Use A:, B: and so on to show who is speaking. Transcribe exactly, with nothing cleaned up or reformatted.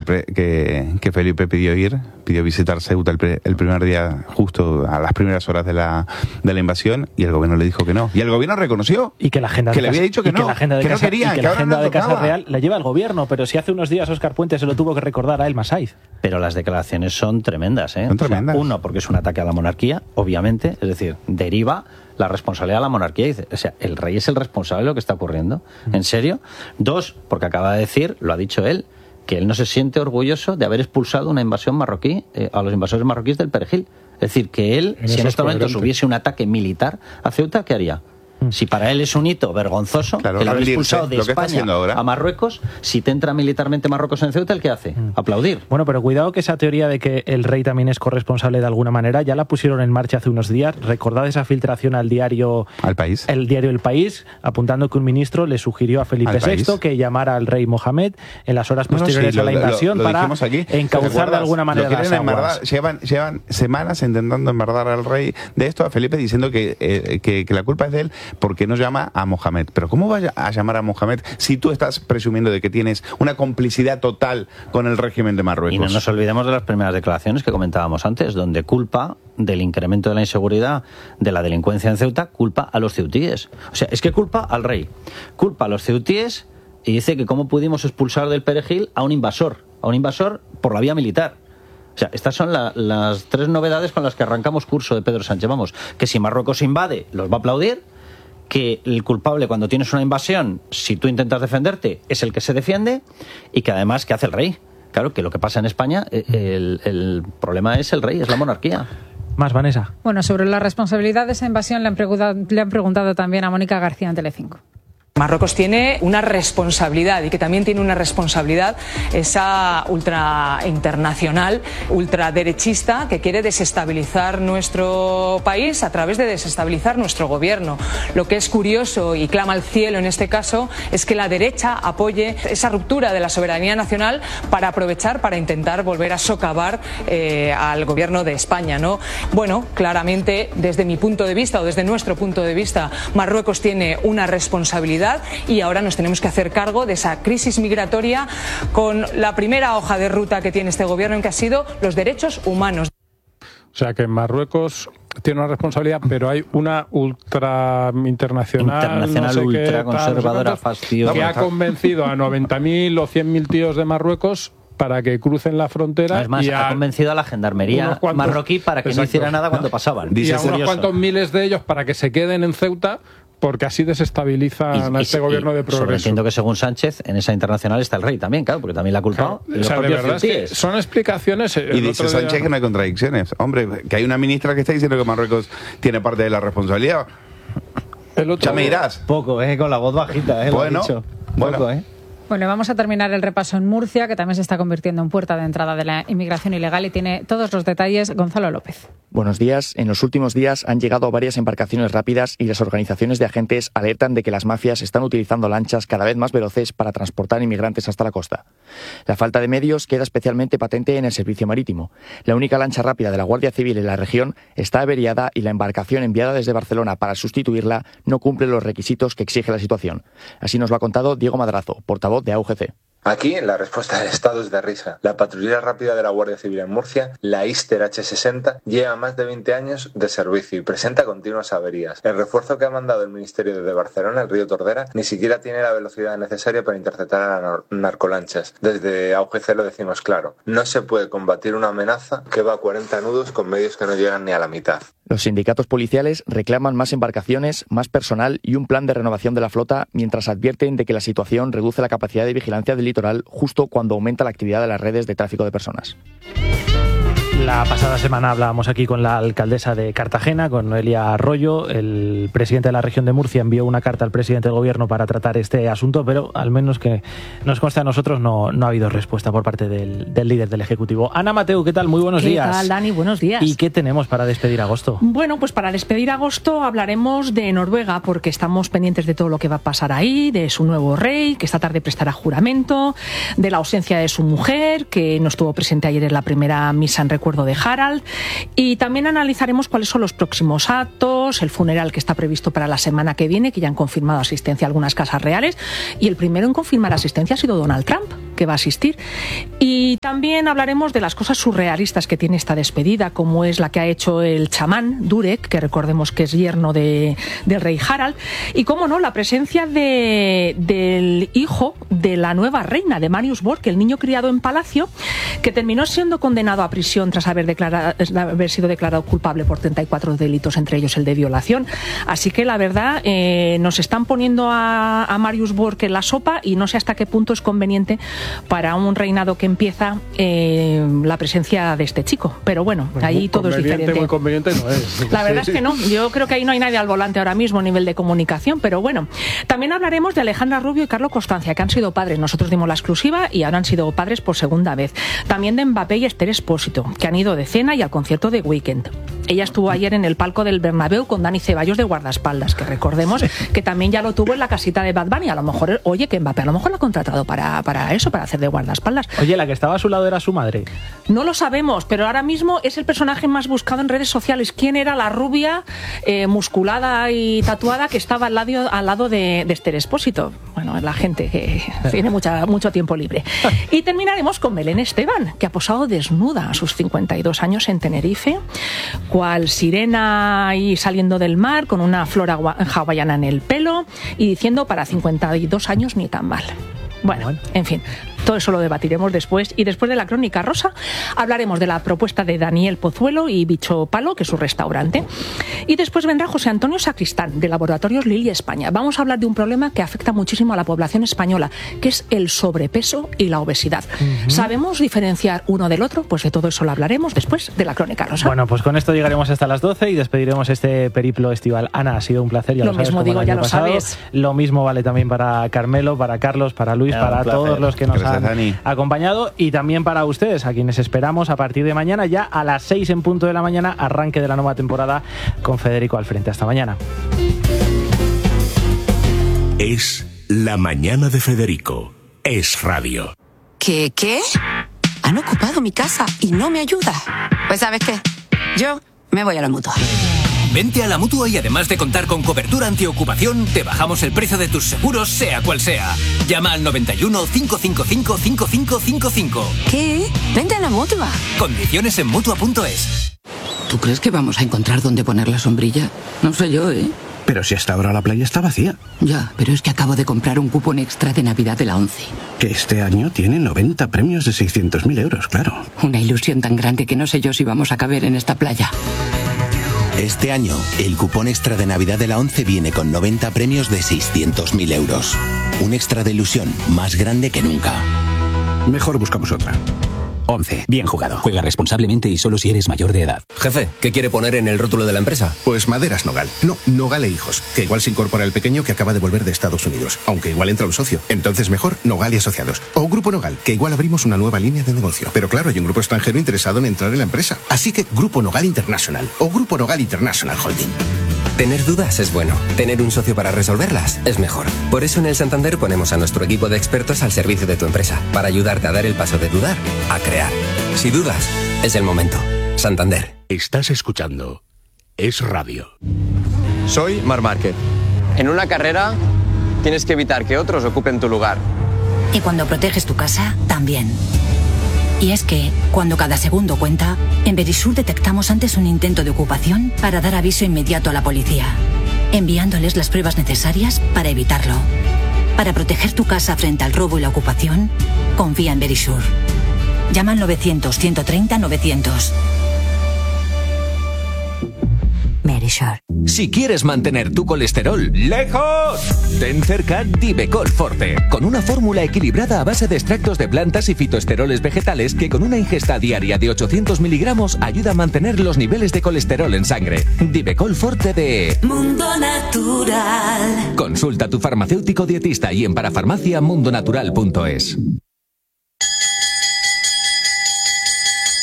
A: pre, que, que Felipe pidió ir, pidió visitar Ceuta el, pre, el primer día, justo a las primeras horas de la, de la invasión, y el gobierno le dijo que no. Y el gobierno reconoció
B: y que la agenda
A: que
B: de
A: le
B: casa,
A: había dicho que no,
B: que, la agenda de
A: que
B: casa,
A: no querían,
B: y que,
A: que
B: la
A: ahora
B: agenda
A: no
B: de Casa
A: tocaba.
B: Real la lleva el gobierno, pero si hace unos días Óscar Puente se lo tuvo que recordar a Elma Saiz.
C: Pero las declaraciones son tremendas, ¿eh?
A: Son tremendas.
C: O sea, uno, porque es un ataque a la monarquía, obviamente, es decir, deriva la responsabilidad de la monarquía. Dice, o sea, el rey es el responsable de lo que está ocurriendo. ¿En serio? Dos, porque acaba de decir, lo ha dicho él, que él no se siente orgulloso de haber expulsado una invasión marroquí eh, a los invasores marroquíes del Perejil. Es decir, que él, en si en estos momentos hubiese un ataque militar a Ceuta, ¿qué haría? Si para él es un hito vergonzoso, claro, el haber expulsado de España a Marruecos, si te entra militarmente Marruecos en Ceuta, ¿el qué hace? Mm. Aplaudir.
B: Bueno, pero cuidado que esa teoría de que el rey también es corresponsable de alguna manera, ya la pusieron en marcha hace unos días. Recordad esa filtración al diario
A: Al País,
B: el diario El País, apuntando que un ministro le sugirió a Felipe sexto que llamara al rey Mohamed en las horas posteriores no, no, sí, lo, a la invasión lo, lo, lo para aquí, encauzar de alguna manera las aguas.
A: Llevan, llevan semanas intentando embardar al rey de esto, a Felipe, diciendo que, eh, que, que la culpa es de él porque no llama a Mohamed. Pero ¿cómo vas a llamar a Mohamed si tú estás presumiendo de que tienes una complicidad total con el régimen de Marruecos?
C: Y no nos olvidemos de las primeras declaraciones que comentábamos antes, donde culpa del incremento de la inseguridad, de la delincuencia en Ceuta, culpa a los ceutíes. O sea, es que culpa al rey, culpa a los ceutíes y dice que cómo pudimos expulsar del Perejil a un invasor, a un invasor por la vía militar. O sea, estas son la, las tres novedades con las que arrancamos curso de Pedro Sánchez. Vamos, que si Marruecos invade, los va a aplaudir, que el culpable cuando tienes una invasión, si tú intentas defenderte, es el que se defiende, y que además, ¿qué hace el rey? Claro, que lo que pasa en España, el, el problema es el rey, es la monarquía.
B: Más, Vanessa.
D: Bueno, sobre la responsabilidad de esa invasión le han preguntado, le han preguntado también a Mónica García en Telecinco.
E: Marruecos tiene una responsabilidad y que también tiene una responsabilidad esa ultra internacional, ultraderechista que quiere desestabilizar nuestro país a través de desestabilizar nuestro gobierno. Lo que es curioso y clama al cielo en este caso es que la derecha apoye esa ruptura de la soberanía nacional para aprovechar, para intentar volver a socavar eh, al gobierno de España, ¿no? Bueno, claramente desde mi punto de vista o desde nuestro punto de vista, Marruecos tiene una responsabilidad y ahora nos tenemos que hacer cargo de esa crisis migratoria con la primera hoja de ruta que tiene este gobierno, en que ha sido los derechos humanos.
F: O sea que Marruecos tiene una responsabilidad, pero hay una ultra internacional,
C: internacional
F: no sé
C: ultra
F: qué,
C: conservadora,
F: tal,
C: fastidiosa,
F: que ha convencido a noventa mil o cien mil tíos de Marruecos para que crucen la frontera.
C: Es más,
F: y a
C: ha convencido a la gendarmería cuantos, marroquí para que exacto, no hiciera nada cuando pasaban.
F: Y a unos cuantos miles de ellos para que se queden en Ceuta, porque así desestabilizan y, a este y, gobierno y de progreso.
C: Entiendo que según Sánchez, en esa internacional está el rey también, claro, porque también la ha culpado.
F: Claro, o sea, de verdad es que son explicaciones.
A: Y dice Sánchez día... que no hay contradicciones. Hombre, que hay una ministra que está diciendo que Marruecos tiene parte de la responsabilidad.
F: El otro
A: ya me dirás.
C: Poco, eh, con la voz bajita, eh,
A: bueno,
C: lo ha dicho.
A: Bueno.
C: Poco, eh.
D: Bueno, vamos a terminar el repaso en Murcia, que también se está convirtiendo en puerta de entrada de la inmigración ilegal, y tiene todos los detalles Gonzalo López.
G: Buenos días. En los últimos días han llegado varias embarcaciones rápidas y las organizaciones de agentes alertan de que las mafias están utilizando lanchas cada vez más veloces para transportar inmigrantes hasta la costa. La falta de medios queda especialmente patente en el servicio marítimo. La única lancha rápida de la Guardia Civil en la región está averiada y la embarcación enviada desde Barcelona para sustituirla no cumple los requisitos que exige la situación. Así nos lo ha contado Diego Madrazo, portavoz de A U G C.
H: Aquí, la respuesta del Estado es de risa. La patrulla rápida de la Guardia Civil en Murcia, la Ister H sesenta, lleva más de veinte años de servicio y presenta continuas averías. El refuerzo que ha mandado el Ministerio desde Barcelona, el río Tordera, ni siquiera tiene la velocidad necesaria para interceptar a las narcolanchas. Desde A U G C lo decimos claro. No se puede combatir una amenaza que va a cuarenta nudos con medios que no llegan ni a la mitad.
G: Los sindicatos policiales reclaman más embarcaciones, más personal y un plan de renovación de la flota, mientras advierten de que la situación reduce la capacidad de vigilancia del litoral justo cuando aumenta la actividad de las redes de tráfico de personas.
B: La pasada semana hablábamos aquí con la alcaldesa de Cartagena, con Noelia Arroyo. El presidente de la región de Murcia envió una carta al presidente del gobierno para tratar este asunto, pero al menos que nos consta a nosotros no, no ha habido respuesta por parte del, del líder del Ejecutivo. Ana Mateu, ¿qué tal? Muy buenos
I: ¿Qué
B: días.
I: ¿Qué tal, Dani? Buenos días.
B: ¿Y qué tenemos para despedir agosto?
I: Bueno, pues para despedir agosto hablaremos de Noruega, porque estamos pendientes de todo lo que va a pasar ahí, de su nuevo rey, que esta tarde prestará juramento, de la ausencia de su mujer, que no estuvo presente ayer en la primera misa en recuerdo de Harald. Y también analizaremos cuáles son los próximos actos, el funeral que está previsto para la semana que viene, que ya han confirmado asistencia a algunas casas reales, y el primero en confirmar asistencia ha sido Donald Trump, que va a asistir. Y también hablaremos de las cosas surrealistas que tiene esta despedida, como es la que ha hecho el chamán Durek, que recordemos que es yerno de, del rey Harald, y cómo no, la presencia de, del hijo de la nueva reina, de Marius Borg, el niño criado en palacio, que terminó siendo condenado a prisión tras haber, declarado, haber sido declarado culpable por treinta y cuatro delitos, entre ellos el de violación. Así que la verdad, eh, nos están poniendo a, a Marius Borg en la sopa y no sé hasta qué punto es conveniente para un reinado que empieza eh, la presencia de este chico. Pero bueno,
F: pues
I: ahí todo es diferente.
F: Muy conveniente no es.
I: La verdad
F: sí.
I: es que no. Yo creo que ahí no hay nadie al volante ahora mismo a nivel de comunicación, pero bueno. También hablaremos de Alejandra Rubio y Carlo Constancia, que han sido padres. Nosotros dimos la exclusiva y ahora han sido padres por segunda vez. También de Mbappé y Esther Expósito, que han ido de cena y al concierto de Weekend. Ella estuvo ayer en el palco del Bernabéu con Dani Ceballos de guardaespaldas, que recordemos que también ya lo tuvo en la casita de Bad Bunny. A lo mejor, oye, que Mbappé a lo mejor lo ha contratado para, para eso, para hacer de guardaespaldas.
B: Oye, la que estaba a su lado era su madre.
I: No lo sabemos, pero ahora mismo es el personaje más buscado en redes sociales. ¿Quién era la rubia, eh, musculada y tatuada que estaba al lado, al lado de, de Esther Expósito? Bueno, la gente que tiene mucha, mucho tiempo libre. Y terminaremos con Belén Esteban, que ha posado desnuda a sus cincuenta y dos años en Tenerife, cual sirena ahí saliendo del mar, con una flor hawaiana en el pelo y diciendo para cincuenta y dos años ni tan mal. Bueno, en fin, todo eso lo debatiremos después. Y después de la crónica rosa hablaremos de la propuesta de Daniel Pozuelo y Bicho Palo, que es su restaurante. Y después vendrá José Antonio Sacristán, de Laboratorios Lilly España. Vamos a hablar de un problema que afecta muchísimo a la población española, que es el sobrepeso y la obesidad. Uh-huh. ¿Sabemos diferenciar uno del otro? Pues de todo eso lo hablaremos después de la crónica rosa.
B: Bueno, pues con esto llegaremos hasta las doce y despediremos este periplo estival. Ana, ha sido un placer. Ya
I: lo,
B: lo sabes,
I: mismo digo, ya lo
B: pasado.
I: sabes.
B: Lo mismo vale también para Carmelo, para Carlos, para Luis,
A: ya,
B: para todos los que nos
A: Gracias,
B: han
A: Dani.
B: acompañado y también para ustedes, a quienes esperamos a partir de mañana, ya a las seis en punto de la mañana, arranque de la nueva temporada con Federico al frente. Hasta mañana.
J: Es La Mañana de Federico. Es radio.
K: ¿Qué, qué? Han ocupado mi casa y no me ayuda. Pues ¿sabes qué? Yo me voy a la Mutua.
L: Vente a la Mutua y además de contar con cobertura antiocupación, te bajamos el precio de tus seguros, sea cual sea. Llama al noventa y uno, cinco cinco cinco, cinco cinco cinco cinco.
K: ¿Qué? Vente a la Mutua.
L: Condiciones en Mutua punto es.
K: ¿Tú crees que vamos a encontrar dónde poner la sombrilla? No sé yo, ¿eh?
M: Pero si hasta ahora la playa está vacía.
K: Ya, pero es que acabo de comprar un cupón extra de Navidad de la ONCE.
M: Que este año tiene noventa premios de seiscientos mil euros, claro.
K: Una ilusión tan grande que no sé yo si vamos a caber en esta playa.
N: Este año, el cupón extra de Navidad de la ONCE viene con noventa premios de seiscientos mil euros. Un extra de ilusión más grande que nunca.
M: Mejor buscamos otra.
O: ONCE. Bien jugado. Juega responsablemente y solo si eres mayor de edad.
P: Jefe, ¿qué quiere poner en el rótulo de la empresa?
Q: Pues Maderas Nogal. No, Nogal e Hijos. Que igual se incorpora el pequeño que acaba de volver de Estados Unidos. Aunque igual entra un socio. Entonces mejor Nogal y Asociados. O Grupo Nogal, que igual abrimos una nueva línea de negocio. Pero claro, hay un grupo extranjero interesado en entrar en la empresa. Así que Grupo Nogal International. O Grupo Nogal International Holding.
P: Tener dudas es bueno. Tener un socio para resolverlas es mejor. Por eso en el Santander ponemos a nuestro equipo de expertos al servicio de tu empresa. Para ayudarte a dar el paso de dudar a crear. Si dudas, es el momento. Santander.
J: Estás escuchando Es Radio.
R: Soy Marc Márquez. En una carrera tienes que evitar que otros ocupen tu lugar.
S: Y cuando proteges tu casa, también. Y es que, cuando cada segundo cuenta, en Verisur detectamos antes un intento de ocupación para dar aviso inmediato a la policía, enviándoles las pruebas necesarias para evitarlo. Para proteger tu casa frente al robo y la ocupación, confía en Verisur. Llama al novecientos, ciento treinta, novecientos. Verisur.
T: Si quieres mantener tu colesterol lejos, ten cerca Divecol Forte, con una fórmula equilibrada a base de extractos de plantas y fitoesteroles vegetales que con una ingesta diaria de ochocientos miligramos ayuda a mantener los niveles de colesterol en sangre. Divecol Forte de
U: Mundo Natural.
T: Consulta a tu farmacéutico dietista y en parafarmacia mundo natural punto es.